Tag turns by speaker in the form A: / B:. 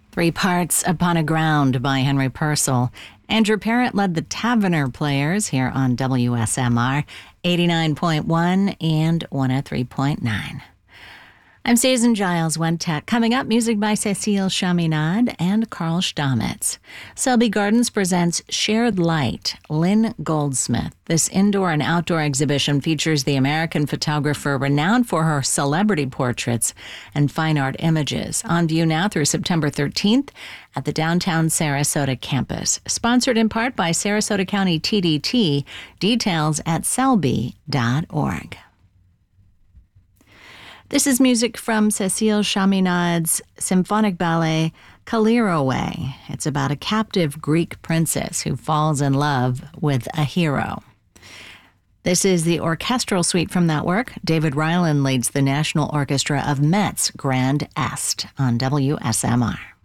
A: Three parts Upon a Ground by Henry Purcell. Andrew Parrott led the Tavener Players here on WSMR 89.1 and 103.9. I'm Susan Giles, One Tech. Coming up, music by Cecile Chaminade and Carl Stamitz. Selby Gardens presents Shared Light, Lynn Goldsmith. This indoor and outdoor exhibition features the American photographer renowned for her celebrity portraits and fine art images. On view now through September 13th at the downtown Sarasota campus. Sponsored in part by Sarasota County TDT. Details at selby.org. This is music from Cecile Chaminade's symphonic ballet Callirhoe. It's about a captive Greek princess who falls in love with a hero. This is the orchestral suite from that work. David Ryland leads the National Orchestra of Metz Grand Est on WSMR.